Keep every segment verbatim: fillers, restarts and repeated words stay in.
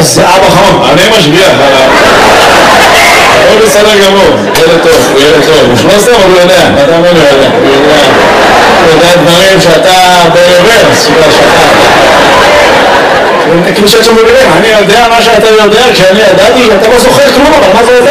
זה אבא חמוד, אני משגיח. הוא בסדר גמור, ילד טוב, הוא ילד טוב. הוא לא סתם, אבל הוא יודע, אתה אומר לו יודע. הוא יודע דברים שאתה ברוורס, שאתה... כאילו שאתה מבינים, אני יודע מה שאתה יודע, כשאני ידעתי, אתה לא זוכר כלום, אבל מה זה יודע?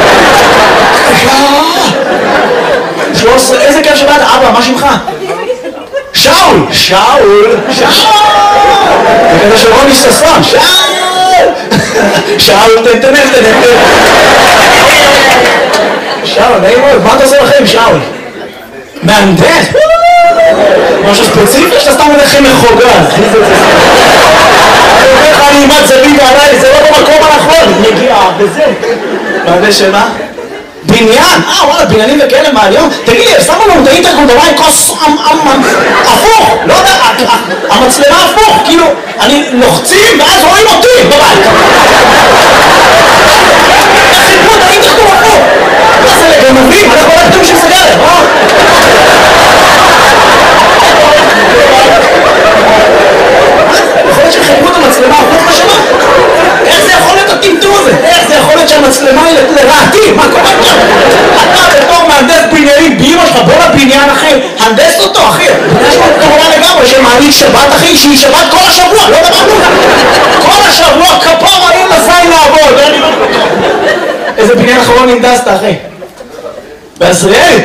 איזה כיף שבאת, אבא, מה שמך? שאול! שאול! שאול! זה כזה של רוני ששון, שאול! שאול, תן, תן, תן, תן. שאול, נעים מאוד, מה אתה עושה לכם, שאול? מהנדס? משהו ספציפי שאתה סתם הולך עם מחוגז. אני אומר לך, אני אימת זווית עליי, זה לא במקום הנכון. נגיעה, וזה. מהנדס של מה? בניין? אה, וואלה, בניינים וכאלה מהיום? תגיד לי, שמו לנו את האינטרקום בבית כוס הפוך, לא יודע, המצלמה הפוך, כאילו, אני לוחצים ואז רואים אותי בבית. איך חיפו את האינטרקום הפוך? מה זה לגנבים? אנחנו רק תראו שסגרת, אה? יכול להיות שחיפו את המצלמה הפוך בשנה? איך זה יכול להיות הטמטום הזה? איך זה יכול להיות שהמצלמה היא לרעתי? מה קורה פה? אתה בתור מהנדס בניינים באמא שלך, בוא לבניין אחי, הנדס אותו אחי. יש לו כמובן לגמרי שמעניק שבת אחי, שהיא שבת כל השבוע, לא דברנו. כל השבוע כפור האם לזין לעבוד. איזה בניין אחרון הנדסת אחי? בעזריאלי?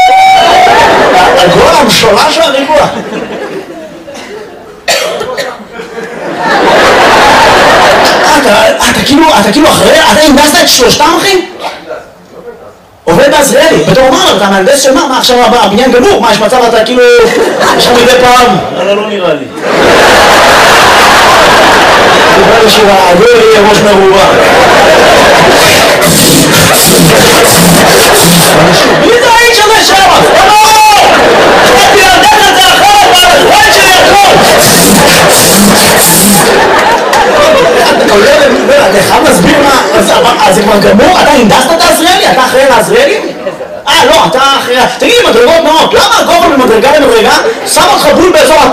הגול המשולש והריבוע. אתה כאילו, אתה כאילו אחרי, אתה הנדסת את שלושתם אחי? עובד בעזריאלי, בתור מה, אתה מהנדס של מה? מה עכשיו הבניין גמור? מה יש מצב אתה כאילו, יש לך מדי פעם? אבל לא נראה לי. נראה לי שהעגור יהיה ראש מרובה. מי זה האיש הזה שם? לא! שבאתי להנדס את זה אחרת, והחוויין שלי הכל! אתה חייב להסביר מה, אז זה כבר גמור? אתה הנדסת את העזריאלי? אתה אחראי לעזריאלי? אה לא, אתה אחראי... תגיד לי, מדרגות נאות, למה הגובה ממדרגה למדרגה שם אותך בול באזור